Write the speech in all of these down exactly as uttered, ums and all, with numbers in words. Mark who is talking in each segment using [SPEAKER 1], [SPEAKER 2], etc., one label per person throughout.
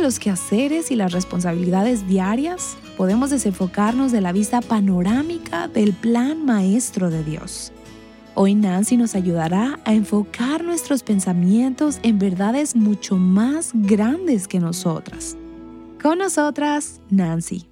[SPEAKER 1] los quehaceres y las responsabilidades diarias, podemos desenfocarnos de la vista panorámica del plan maestro de Dios. Hoy Nancy nos ayudará a enfocar nuestros pensamientos en verdades mucho más grandes que nosotras. Con nosotras, Nancy.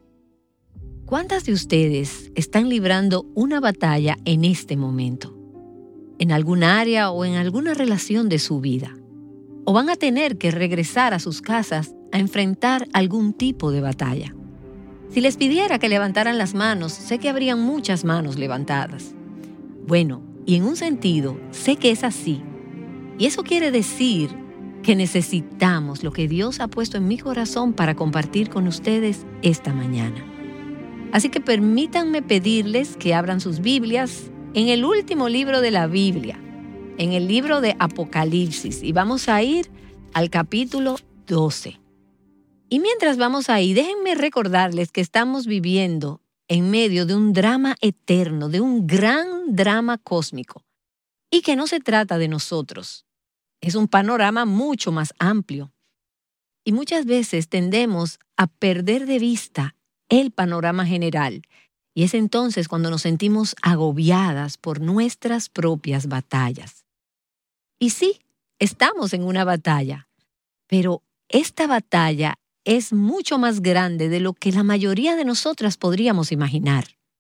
[SPEAKER 2] ¿Cuántas de ustedes están librando una batalla en este momento? ¿En algún área o en alguna relación de su vida? ¿O van a tener que regresar a sus casas a enfrentar algún tipo de batalla? Si les pidiera que levantaran las manos, sé que habrían muchas manos levantadas. Bueno, y en un sentido, sé que es así. Y eso quiere decir que necesitamos lo que Dios ha puesto en mi corazón para compartir con ustedes esta mañana. Así que permítanme pedirles que abran sus Biblias en el último libro de la Biblia, en el libro de Apocalipsis, y vamos a ir al capítulo doce. Y mientras vamos ahí, déjenme recordarles que estamos viviendo en medio de un drama eterno, de un gran drama cósmico, y que no se trata de nosotros. Es un panorama mucho más amplio. Y muchas veces tendemos a perder de vista el panorama general, y es entonces cuando nos sentimos agobiadas por nuestras propias batallas. Y sí, estamos en una batalla, pero esta batalla es mucho más grande de lo que la mayoría de nosotras podríamos imaginar.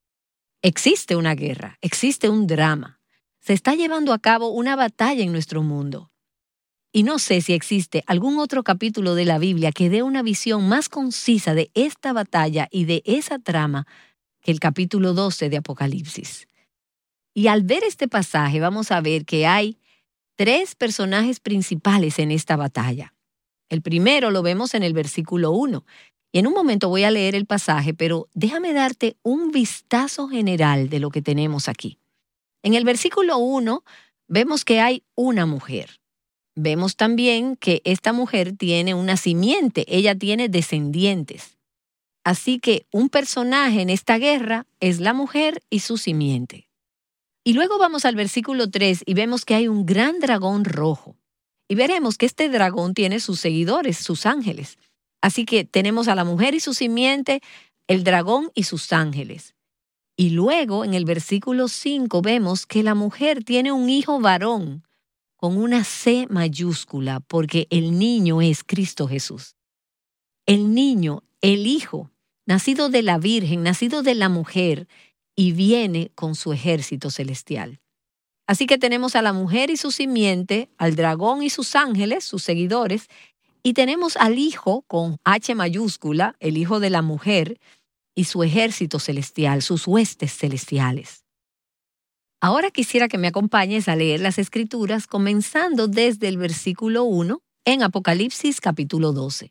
[SPEAKER 2] Existe una guerra, existe un drama. Se está llevando a cabo una batalla en nuestro mundo. Y no sé si existe algún otro capítulo de la Biblia que dé una visión más concisa de esta batalla y de esa trama que el capítulo doce de Apocalipsis. Y al ver este pasaje vamos a ver que hay tres personajes principales en esta batalla. El primero lo vemos en el versículo uno. Y en un momento voy a leer el pasaje, pero déjame darte un vistazo general de lo que tenemos aquí. En el versículo uno vemos que hay una mujer. Vemos también que esta mujer tiene una simiente, ella tiene descendientes. Así que un personaje en esta guerra es la mujer y su simiente. Y luego vamos al versículo tres y vemos que hay un gran dragón rojo. Y veremos que este dragón tiene sus seguidores, sus ángeles. Así que tenemos a la mujer y su simiente, el dragón y sus ángeles. Y luego en el versículo cinco vemos que la mujer tiene un hijo varón con una C mayúscula porque el niño es Cristo Jesús. El niño, el hijo, nacido de la Virgen, nacido de la mujer y viene con su ejército celestial. Así que tenemos a la mujer y su simiente, al dragón y sus ángeles, sus seguidores, y tenemos al hijo con H mayúscula, el hijo de la mujer, y su ejército celestial, sus huestes celestiales. Ahora quisiera que me acompañes a leer las Escrituras comenzando desde el versículo uno en Apocalipsis capítulo doce.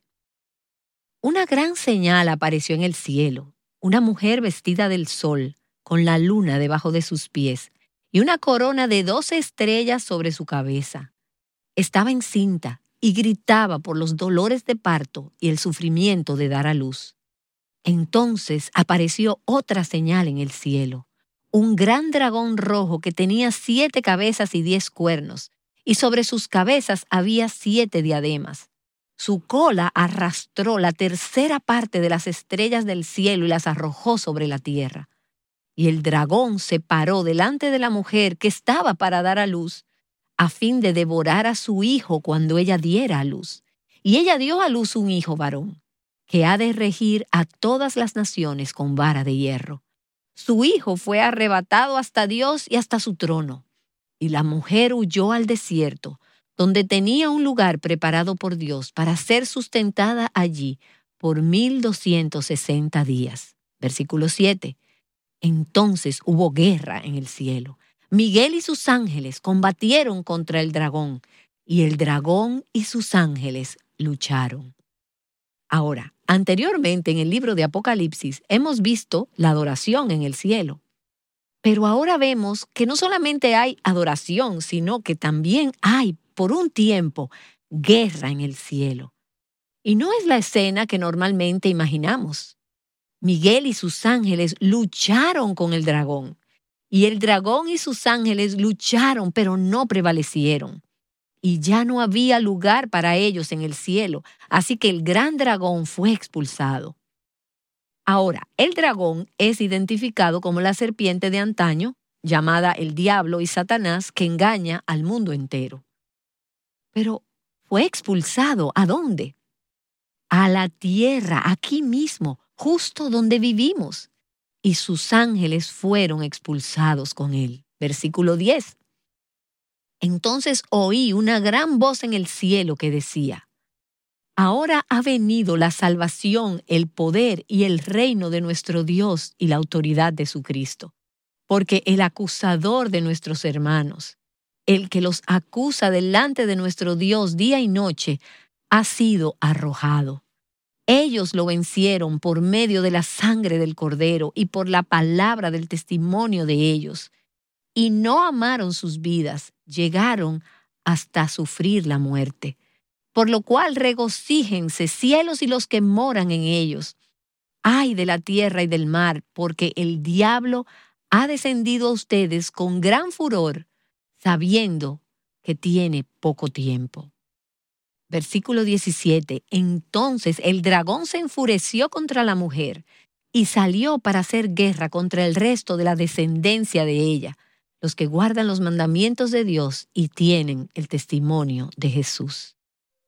[SPEAKER 2] Una gran señal apareció en el cielo, una mujer vestida del sol, con la luna debajo de sus pies, y una corona de doce estrellas sobre su cabeza. Estaba encinta y gritaba por los dolores de parto y el sufrimiento de dar a luz. Entonces apareció otra señal en el cielo, un gran dragón rojo que tenía siete cabezas y diez cuernos, y sobre sus cabezas había siete diademas. Su cola arrastró la tercera parte de las estrellas del cielo y las arrojó sobre la tierra. Y el dragón se paró delante de la mujer que estaba para dar a luz, a fin de devorar a su hijo cuando ella diera a luz. Y ella dio a luz un hijo varón, que ha de regir a todas las naciones con vara de hierro. Su hijo fue arrebatado hasta Dios y hasta su trono. Y la mujer huyó al desierto, donde tenía un lugar preparado por Dios para ser sustentada allí por mil doscientos sesenta días. Versículo siete. Entonces hubo guerra en el cielo. Miguel y sus ángeles combatieron contra el dragón, y el dragón y sus ángeles lucharon. Ahora, anteriormente en el libro de Apocalipsis hemos visto la adoración en el cielo. Pero ahora vemos que no solamente hay adoración, sino que también hay, por un tiempo, guerra en el cielo. Y no es la escena que normalmente imaginamos. Miguel y sus ángeles lucharon con el dragón. Y el dragón y sus ángeles lucharon, pero no prevalecieron. y ya no había lugar para ellos en el cielo, así que el gran dragón fue expulsado. Ahora, el dragón es identificado como la serpiente de antaño, llamada el diablo y Satanás, que engaña al mundo entero. Pero fue expulsado, ¿a dónde? A la tierra, aquí mismo, justo donde vivimos. Y sus ángeles fueron expulsados con él. Versículo diez. Entonces oí una gran voz en el cielo que decía: Ahora ha venido la salvación, el poder y el reino de nuestro Dios y la autoridad de su Cristo. Porque el acusador de nuestros hermanos, el que los acusa delante de nuestro Dios día y noche, ha sido arrojado. Ellos lo vencieron por medio de la sangre del Cordero y por la palabra del testimonio de ellos. Y no amaron sus vidas, llegaron hasta sufrir la muerte. Por lo cual regocíjense cielos y los que moran en ellos. Ay de la tierra y del mar, porque el diablo ha descendido a ustedes con gran furor, sabiendo que tiene poco tiempo. Versículo diecisiete. Entonces el dragón se enfureció contra la mujer y salió para hacer guerra contra el resto de la descendencia de ella, los que guardan los mandamientos de Dios y tienen el testimonio de Jesús.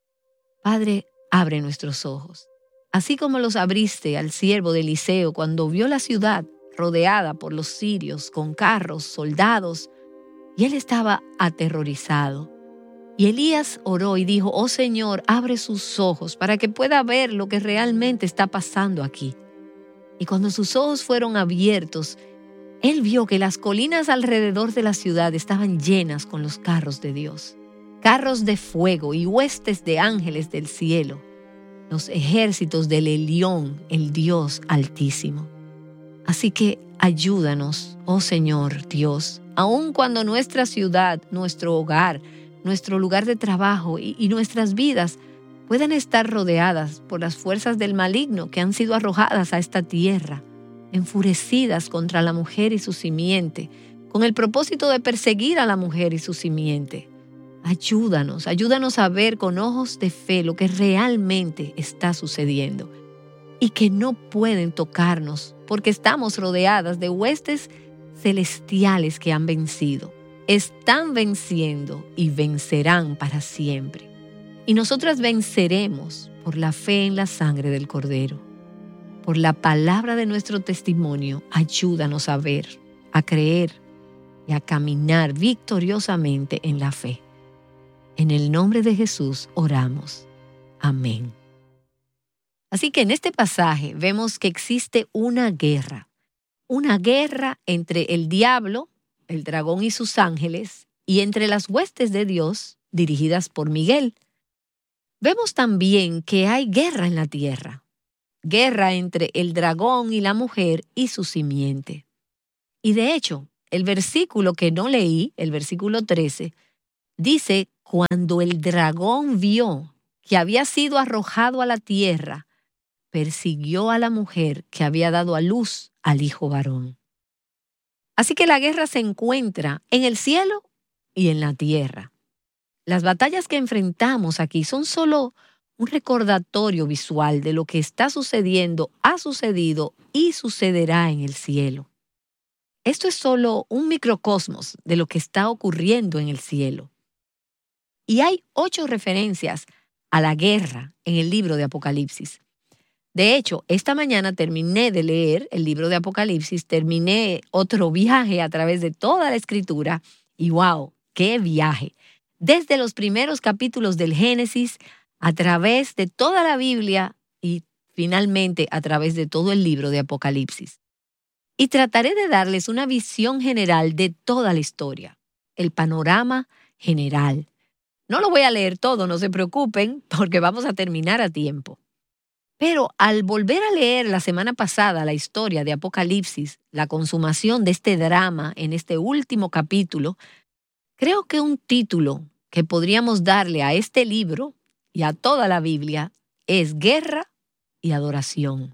[SPEAKER 2] Padre, abre nuestros ojos, así como los abriste al siervo de Eliseo cuando vio la ciudad rodeada por los sirios con carros, soldados, y él estaba aterrorizado. Y Elías oró y dijo: Oh Señor, abre sus ojos para que pueda ver lo que realmente está pasando aquí. Y cuando sus ojos fueron abiertos, él vio que las colinas alrededor de la ciudad estaban llenas con los carros de Dios, carros de fuego y huestes de ángeles del cielo, los ejércitos del Elión, el Dios Altísimo. Así que ayúdanos, oh Señor Dios, aun cuando nuestra ciudad, nuestro hogar, nuestro lugar de trabajo y, y nuestras vidas puedan estar rodeadas por las fuerzas del maligno que han sido arrojadas a esta tierra, enfurecidas contra la mujer y su simiente, con el propósito de perseguir a la mujer y su simiente. Ayúdanos, ayúdanos a ver con ojos de fe lo que realmente está sucediendo y que no pueden tocarnos porque estamos rodeadas de huestes celestiales que han vencido. Están venciendo y vencerán para siempre. Y nosotras venceremos por la fe en la sangre del Cordero. Por la palabra de nuestro testimonio, ayúdanos a ver, a creer y a caminar victoriosamente en la fe. En el nombre de Jesús oramos. Amén. Así que en este pasaje vemos que existe una guerra. Una guerra entre el diablo, el dragón y sus ángeles, y entre las huestes de Dios, dirigidas por Miguel. Vemos también que hay guerra en la tierra. Guerra entre el dragón y la mujer y su simiente. Y de hecho, el versículo que no leí, el versículo trece, dice: cuando el dragón vio que había sido arrojado a la tierra, persiguió a la mujer que había dado a luz al hijo varón. Así que la guerra se encuentra en el cielo y en la tierra. Las batallas que enfrentamos aquí son solo un recordatorio visual de lo que está sucediendo, ha sucedido y sucederá en el cielo. Esto es solo un microcosmos de lo que está ocurriendo en el cielo. Y hay ocho referencias a la guerra en el libro de Apocalipsis. De hecho, esta mañana terminé de leer el libro de Apocalipsis, terminé otro viaje a través de toda la Escritura y ¡wow! ¡Qué viaje! Desde los primeros capítulos del Génesis, a través de toda la Biblia y finalmente a través de todo el libro de Apocalipsis. Y trataré de darles una visión general de toda la historia, el panorama general. No lo voy a leer todo, no se preocupen, porque vamos a terminar a tiempo. Pero al volver a leer la semana pasada la historia de Apocalipsis, la consumación de este drama en este último capítulo, creo que un título que podríamos darle a este libro y a toda la Biblia es Guerra y Adoración.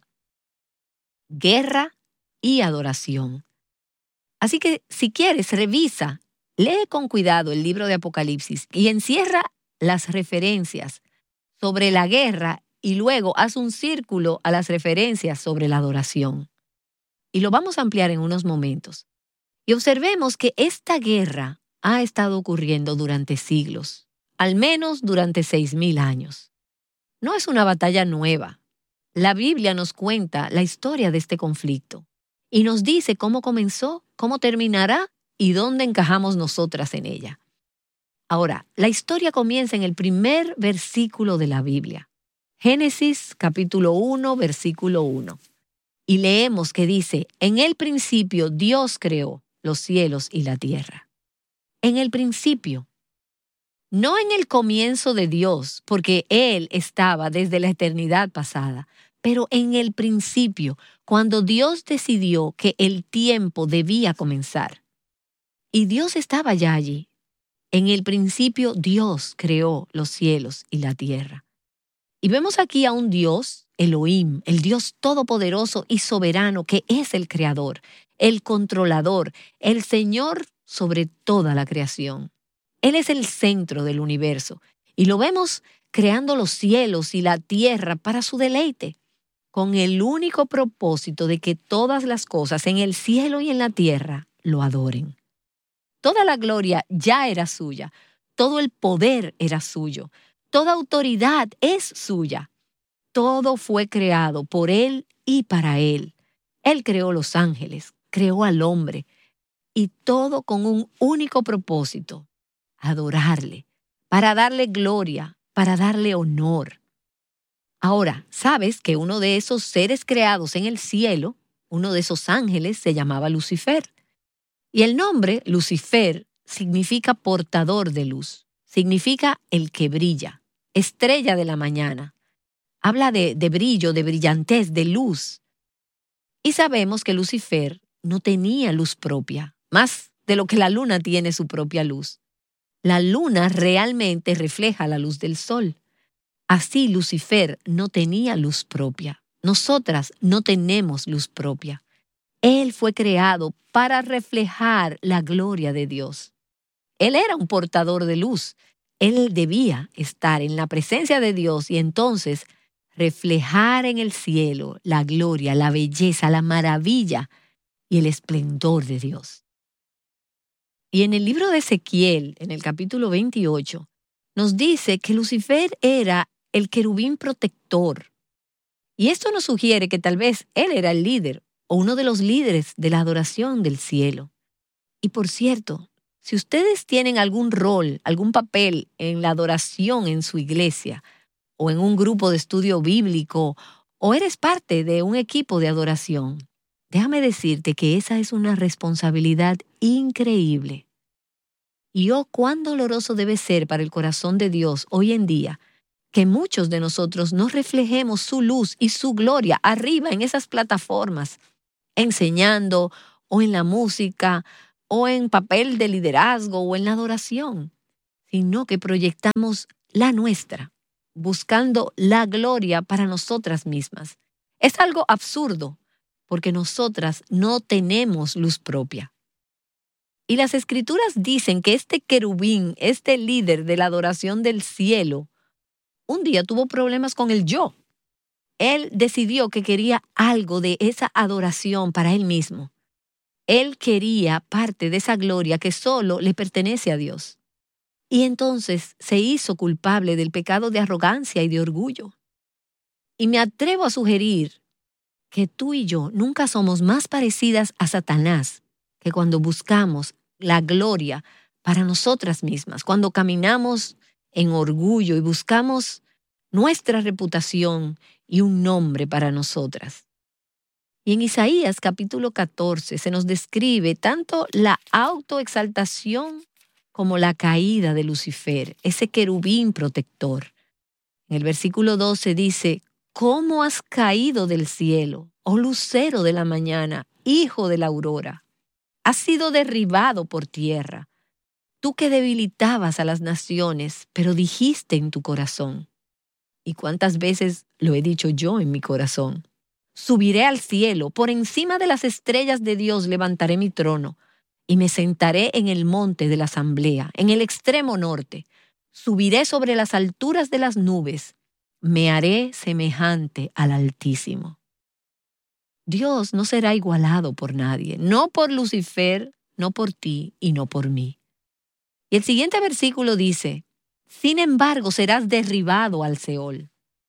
[SPEAKER 2] Guerra y adoración. Así que si quieres, revisa, lee con cuidado el libro de Apocalipsis y encierra las referencias sobre la guerra y luego hace un círculo a las referencias sobre la adoración. Y lo vamos a ampliar en unos momentos. Y observemos que esta guerra ha estado ocurriendo durante siglos, al menos durante seis mil años. No es una batalla nueva. La Biblia nos cuenta la historia de este conflicto y nos dice cómo comenzó, cómo terminará y dónde encajamos nosotras en ella. Ahora, la historia comienza en el primer versículo de la Biblia, Génesis capítulo uno, versículo uno. Y leemos que dice, en el principio Dios creó los cielos y la tierra. En el principio. No en el comienzo de Dios, porque Él estaba desde la eternidad pasada, pero en el principio, cuando Dios decidió que el tiempo debía comenzar. Y Dios estaba ya allí. En el principio Dios creó los cielos y la tierra. Y vemos aquí a un Dios, Elohim, el Dios todopoderoso y soberano que es el creador, el controlador, el Señor sobre toda la creación. Él es el centro del universo y lo vemos creando los cielos y la tierra para su deleite, con el único propósito de que todas las cosas en el cielo y en la tierra lo adoren. Toda la gloria ya era suya, todo el poder era suyo, toda autoridad es suya. Todo fue creado por Él y para Él. Él creó los ángeles, creó al hombre, y todo con un único propósito: adorarle, para darle gloria, para darle honor. Ahora, ¿sabes que uno de esos seres creados en el cielo, uno de esos ángeles, se llamaba Lucifer? Y el nombre, Lucifer, significa portador de luz, significa el que brilla, estrella de la mañana. Habla de, de brillo, de brillantez, de luz. Y sabemos que Lucifer no tenía luz propia, más de lo que la luna tiene su propia luz. La luna realmente refleja la luz del sol. Así Lucifer no tenía luz propia. Nosotras no tenemos luz propia. Él fue creado para reflejar la gloria de Dios. Él era un portador de luz. Él debía estar en la presencia de Dios y entonces reflejar en el cielo la gloria, la belleza, la maravilla y el esplendor de Dios. Y en el libro de Ezequiel, en el capítulo veintiocho, nos dice que Lucifer era el querubín protector. Y esto nos sugiere que tal vez él era el líder o uno de los líderes de la adoración del cielo. Y por cierto, si ustedes tienen algún rol, algún papel en la adoración en su iglesia, o en un grupo de estudio bíblico, o eres parte de un equipo de adoración, déjame decirte que esa es una responsabilidad increíble. Y oh, cuán doloroso debe ser para el corazón de Dios hoy en día que muchos de nosotros no reflejemos su luz y su gloria arriba en esas plataformas, enseñando, o en la música, o en papel de liderazgo, o en la adoración, sino que proyectamos la nuestra, buscando la gloria para nosotras mismas. Es algo absurdo, porque nosotras no tenemos luz propia. Y las Escrituras dicen que este querubín, este líder de la adoración del cielo, un día tuvo problemas con el yo. Él decidió que quería algo de esa adoración para él mismo. Él quería parte de esa gloria que solo le pertenece a Dios. Y entonces se hizo culpable del pecado de arrogancia y de orgullo. Y me atrevo a sugerir que tú y yo nunca somos más parecidas a Satanás que cuando buscamos la gloria para nosotras mismas, cuando caminamos en orgullo y buscamos nuestra reputación y un nombre para nosotras. Y en Isaías capítulo catorce se nos describe tanto la autoexaltación como la caída de Lucifer, ese querubín protector. En el versículo doce dice, ¿cómo has caído del cielo, oh lucero de la mañana, hijo de la aurora? Has sido derribado por tierra. Tú que debilitabas a las naciones, pero dijiste en tu corazón. ¿Y cuántas veces lo he dicho yo en mi corazón? Subiré al cielo, por encima de las estrellas de Dios levantaré mi trono, y me sentaré en el monte de la asamblea, en el extremo norte. Subiré sobre las alturas de las nubes. Me haré semejante al Altísimo. Dios no será igualado por nadie, no por Lucifer, no por ti y no por mí. Y el siguiente versículo dice, sin embargo serás derribado al Seol.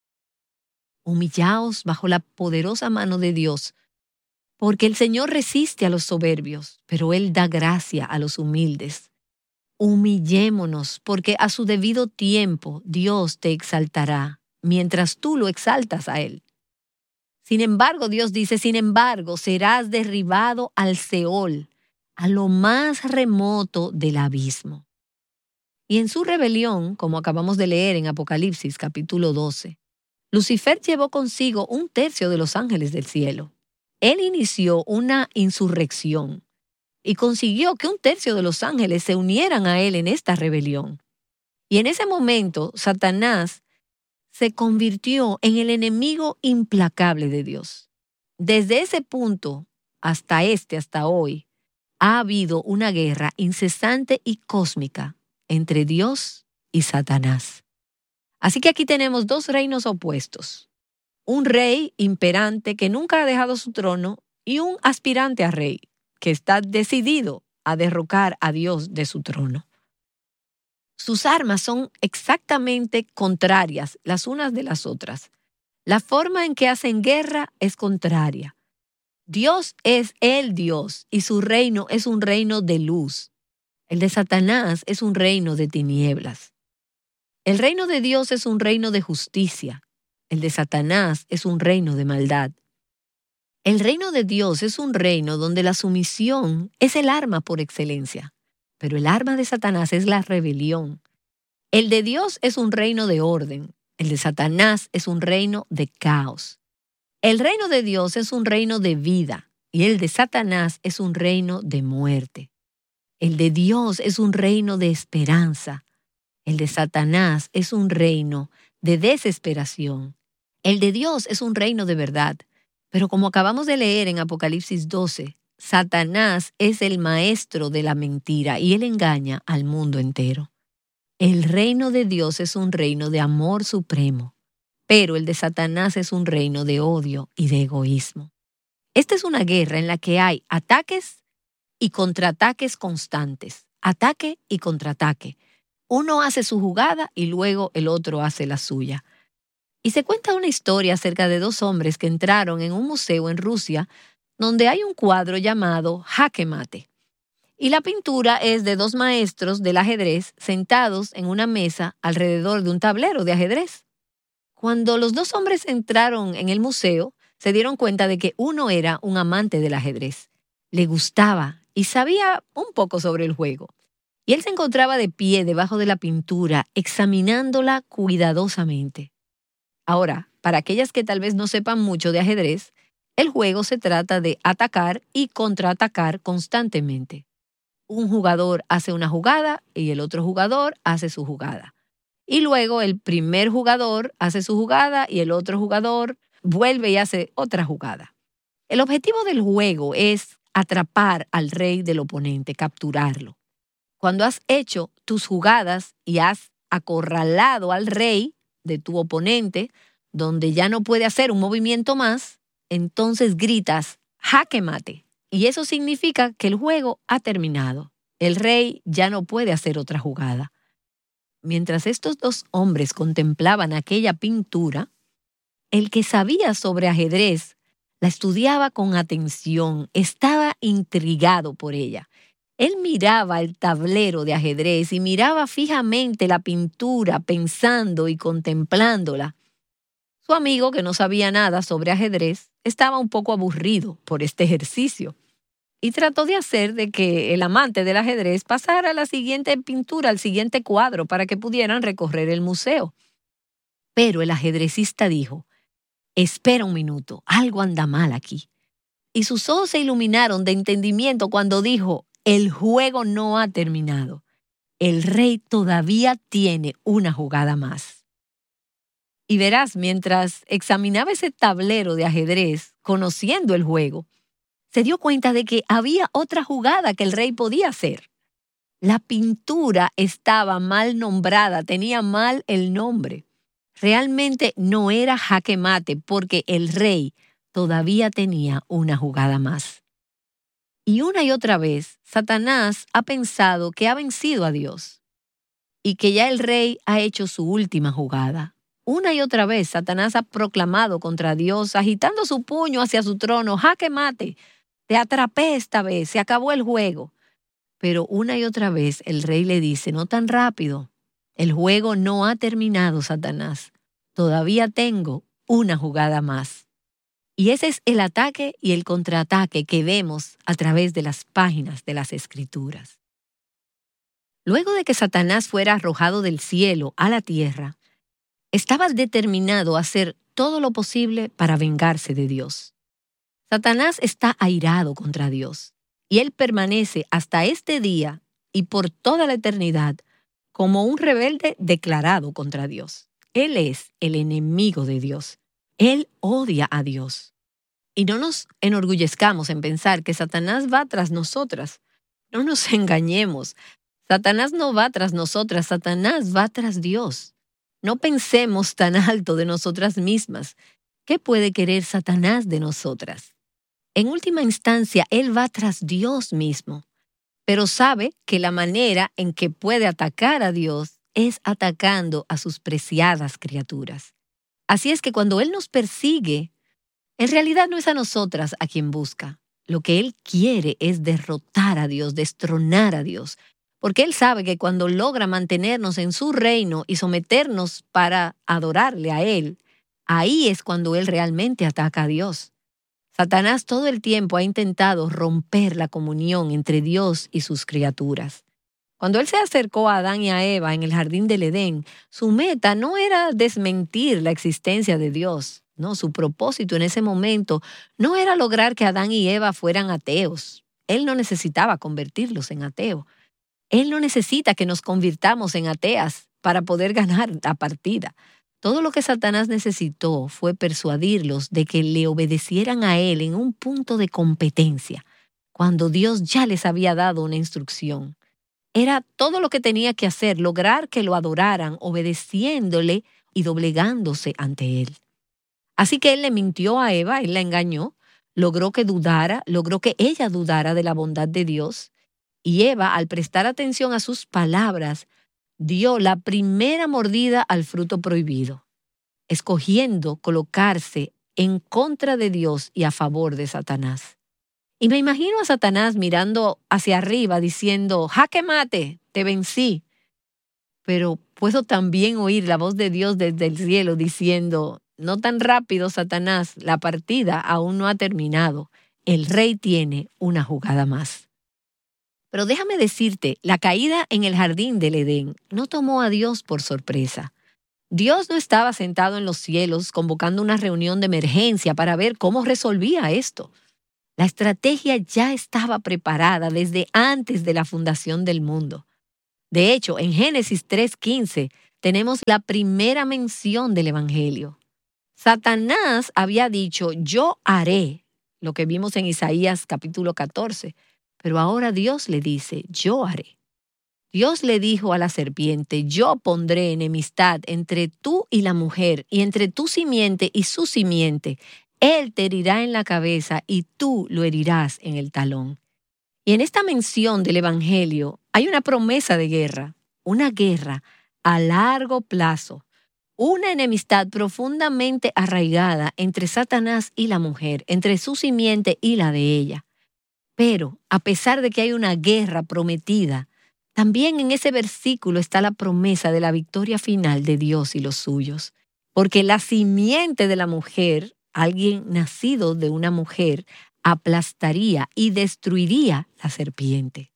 [SPEAKER 2] Humillaos bajo la poderosa mano de Dios, porque el Señor resiste a los soberbios, pero Él da gracia a los humildes. Humillémonos, porque a su debido tiempo Dios te exaltará, mientras tú lo exaltas a Él. Sin embargo, Dios dice, sin embargo, serás derribado al Seol, a lo más remoto del abismo. Y en su rebelión, como acabamos de leer en Apocalipsis capítulo doce, Lucifer llevó consigo un tercio de los ángeles del cielo. Él inició una insurrección y consiguió que un tercio de los ángeles se unieran a él en esta rebelión. Y en ese momento, Satanás se convirtió en el enemigo implacable de Dios. Desde ese punto hasta este, hasta hoy, ha habido una guerra incesante y cósmica entre Dios y Satanás. Así que aquí tenemos dos reinos opuestos. Un rey imperante que nunca ha dejado su trono y un aspirante a rey que está decidido a derrocar a Dios de su trono. Sus armas son exactamente contrarias las unas de las otras. La forma en que hacen guerra es contraria. Dios es el Dios y su reino es un reino de luz. El de Satanás es un reino de tinieblas. El reino de Dios es un reino de justicia. El de Satanás es un reino de maldad. El reino de Dios es un reino donde la sumisión es el arma por excelencia, pero el arma de Satanás es la rebelión. El de Dios es un reino de orden. El de Satanás es un reino de caos. El reino de Dios es un reino de vida y el de Satanás es un reino de muerte. El de Dios es un reino de esperanza. El de Satanás es un reino de desesperación. El de Dios es un reino de verdad. Pero como acabamos de leer en Apocalipsis doce, Satanás es el maestro de la mentira y él engaña al mundo entero. El reino de Dios es un reino de amor supremo, pero el de Satanás es un reino de odio y de egoísmo. Esta es una guerra en la que hay ataques y contraataques constantes. Ataque y contraataque. Uno hace su jugada y luego el otro hace la suya. Y se cuenta una historia acerca de dos hombres que entraron en un museo en Rusia donde hay un cuadro llamado Jaque Mate. Y la pintura es de dos maestros del ajedrez sentados en una mesa alrededor de un tablero de ajedrez. Cuando los dos hombres entraron en el museo, se dieron cuenta de que uno era un amante del ajedrez. Le gustaba y sabía un poco sobre el juego. Y él se encontraba de pie debajo de la pintura, examinándola cuidadosamente. Ahora, para aquellas que tal vez no sepan mucho de ajedrez, el juego se trata de atacar y contraatacar constantemente. Un jugador hace una jugada y el otro jugador hace su jugada. Y luego el primer jugador hace su jugada y el otro jugador vuelve y hace otra jugada. El objetivo del juego es atrapar al rey del oponente, capturarlo. Cuando has hecho tus jugadas y has acorralado al rey de tu oponente, donde ya no puede hacer un movimiento más, entonces gritas jaque mate. Y eso significa que el juego ha terminado. El rey ya no puede hacer otra jugada. Mientras estos dos hombres contemplaban aquella pintura, el que sabía sobre ajedrez la estudiaba con atención, estaba intrigado por ella. Él miraba el tablero de ajedrez y miraba fijamente la pintura, pensando y contemplándola. Su amigo, que no sabía nada sobre ajedrez, estaba un poco aburrido por este ejercicio y trató de hacer de que el amante del ajedrez pasara a la siguiente pintura, al siguiente cuadro, para que pudieran recorrer el museo. Pero el ajedrecista dijo, «Espera un minuto, algo anda mal aquí». Y sus ojos se iluminaron de entendimiento cuando dijo, «El juego no ha terminado. El rey todavía tiene una jugada más». Y verás, mientras examinaba ese tablero de ajedrez, conociendo el juego, se dio cuenta de que había otra jugada que el rey podía hacer. La pintura estaba mal nombrada, tenía mal el nombre. Realmente no era jaque mate porque el rey todavía tenía una jugada más. Y una y otra vez, Satanás ha pensado que ha vencido a Dios y que ya el rey ha hecho su última jugada. Una y otra vez, Satanás ha proclamado contra Dios, agitando su puño hacia su trono: jaque mate, te atrapé esta vez, se acabó el juego. Pero una y otra vez el rey le dice: no tan rápido, el juego no ha terminado, Satanás. Todavía tengo una jugada más. Y ese es el ataque y el contraataque que vemos a través de las páginas de las Escrituras. Luego de que Satanás fuera arrojado del cielo a la tierra, estaba determinado a hacer todo lo posible para vengarse de Dios. Satanás está airado contra Dios, y él permanece hasta este día y por toda la eternidad como un rebelde declarado contra Dios. Él es el enemigo de Dios. Él odia a Dios. Y no nos enorgullezcamos en pensar que Satanás va tras nosotras. No nos engañemos. Satanás no va tras nosotras, Satanás va tras Dios. No pensemos tan alto de nosotras mismas. ¿Qué puede querer Satanás de nosotras? En última instancia, él va tras Dios mismo, pero sabe que la manera en que puede atacar a Dios es atacando a sus preciadas criaturas. Así es que cuando él nos persigue, en realidad no es a nosotras a quien busca. Lo que él quiere es derrotar a Dios, destronar a Dios, porque él sabe que cuando logra mantenernos en su reino y someternos para adorarle a él, ahí es cuando él realmente ataca a Dios. Satanás todo el tiempo ha intentado romper la comunión entre Dios y sus criaturas. Cuando él se acercó a Adán y a Eva en el jardín del Edén, su meta no era desmentir la existencia de Dios. No, su propósito en ese momento no era lograr que Adán y Eva fueran ateos. Él no necesitaba convertirlos en ateos. Él no necesita que nos convirtamos en ateas para poder ganar la partida. Todo lo que Satanás necesitó fue persuadirlos de que le obedecieran a él en un punto de competencia, cuando Dios ya les había dado una instrucción. Era todo lo que tenía que hacer, lograr que lo adoraran, obedeciéndole y doblegándose ante él. Así que él le mintió a Eva, él la engañó, logró que dudara, logró que ella dudara de la bondad de Dios. Y Eva, al prestar atención a sus palabras, dio la primera mordida al fruto prohibido, escogiendo colocarse en contra de Dios y a favor de Satanás. Y me imagino a Satanás mirando hacia arriba diciendo: jaque mate, te vencí. Pero puedo también oír la voz de Dios desde el cielo diciendo: no tan rápido, Satanás, la partida aún no ha terminado. El rey tiene una jugada más. Pero déjame decirte, la caída en el jardín del Edén no tomó a Dios por sorpresa. Dios no estaba sentado en los cielos convocando una reunión de emergencia para ver cómo resolvía esto. La estrategia ya estaba preparada desde antes de la fundación del mundo. De hecho, en Génesis tres quince tenemos la primera mención del Evangelio. Satanás había dicho: yo haré, lo que vimos en Isaías capítulo catorce, pero ahora Dios le dice: yo haré. Dios le dijo a la serpiente: yo pondré enemistad entre tú y la mujer, y entre tu simiente y su simiente. Él te herirá en la cabeza y tú lo herirás en el talón. Y en esta mención del Evangelio hay una promesa de guerra, una guerra a largo plazo, una enemistad profundamente arraigada entre Satanás y la mujer, entre su simiente y la de ella. Pero, a pesar de que hay una guerra prometida, también en ese versículo está la promesa de la victoria final de Dios y los suyos. Porque la simiente de la mujer, alguien nacido de una mujer, aplastaría y destruiría la serpiente.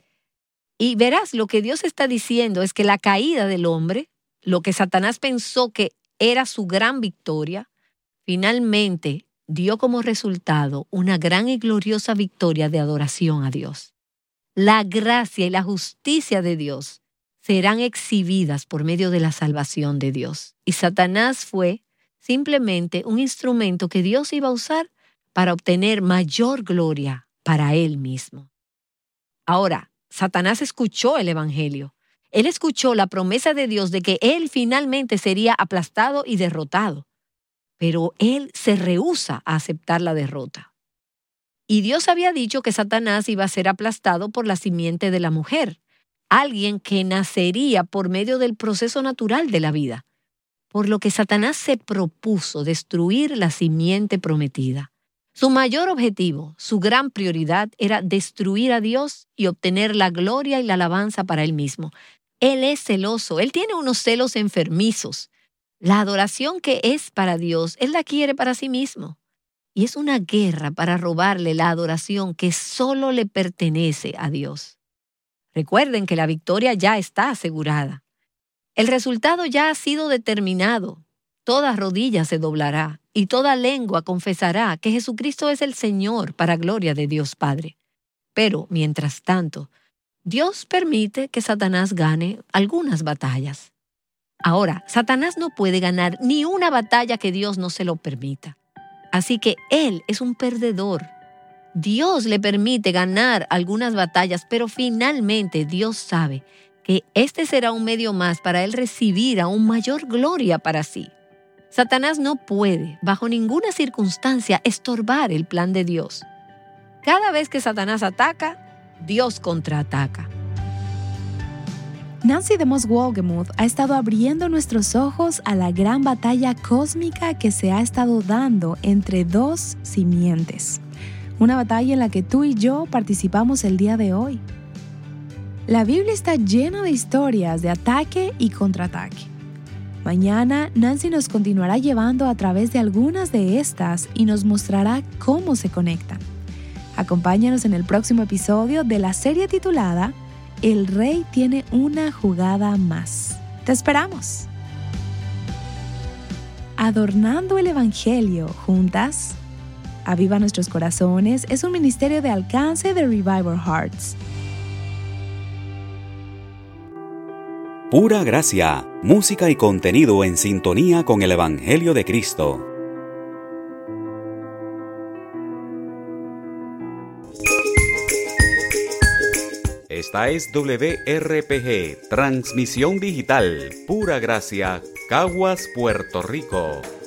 [SPEAKER 2] Y verás, lo que Dios está diciendo es que la caída del hombre, lo que Satanás pensó que era su gran victoria, finalmente dio como resultado una gran y gloriosa victoria de adoración a Dios. La gracia y la justicia de Dios serán exhibidas por medio de la salvación de Dios. Y Satanás fue simplemente un instrumento que Dios iba a usar para obtener mayor gloria para él mismo. Ahora, Satanás escuchó el Evangelio. Él escuchó la promesa de Dios de que él finalmente sería aplastado y derrotado. Pero él se rehúsa a aceptar la derrota. Y Dios había dicho que Satanás iba a ser aplastado por la simiente de la mujer, alguien que nacería por medio del proceso natural de la vida. Por lo que Satanás se propuso destruir la simiente prometida. Su mayor objetivo, su gran prioridad, era destruir a Dios y obtener la gloria y la alabanza para él mismo. Él es celoso, él tiene unos celos enfermizos. La adoración que es para Dios, él la quiere para sí mismo. Y es una guerra para robarle la adoración que solo le pertenece a Dios. Recuerden que la victoria ya está asegurada. El resultado ya ha sido determinado. Toda rodilla se doblará y toda lengua confesará que Jesucristo es el Señor para gloria de Dios Padre. Pero, mientras tanto, Dios permite que Satanás gane algunas batallas. Ahora, Satanás no puede ganar ni una batalla que Dios no se lo permita. Así que él es un perdedor. Dios le permite ganar algunas batallas, pero finalmente Dios sabe que este será un medio más para él recibir aún mayor gloria para sí. Satanás no puede, bajo ninguna circunstancia, estorbar el plan de Dios. Cada vez que Satanás ataca, Dios contraataca.
[SPEAKER 1] Nancy DeMoss Wolgemuth ha estado abriendo nuestros ojos a la gran batalla cósmica que se ha estado dando entre dos simientes. Una batalla en la que tú y yo participamos el día de hoy. La Biblia está llena de historias de ataque y contraataque. Mañana, Nancy nos continuará llevando a través de algunas de estas y nos mostrará cómo se conectan. Acompáñanos en el próximo episodio de la serie titulada El Rey tiene una jugada más. ¡Te esperamos! Adornando el Evangelio juntas. Aviva Nuestros Corazones es un ministerio de alcance de Revival Hearts.
[SPEAKER 3] Pura gracia, música y contenido en sintonía con el Evangelio de Cristo. Esta es W R P G, transmisión digital, Pura Gracia, Caguas, Puerto Rico.